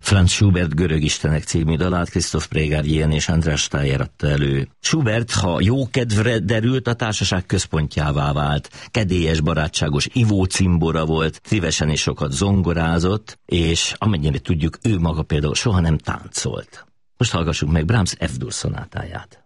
Franz Schubert Görög istenek című dalát Christoph Prégarien és András Steyer adta elő. Schubert, ha jó kedvre derült, a társaság központjává vált. Kedélyes, barátságos ivócimbora volt, szívesen és sokat zongorázott, és amennyire tudjuk, ő maga például soha nem táncolt. Most hallgassuk meg Brahms F-dur szonátáját.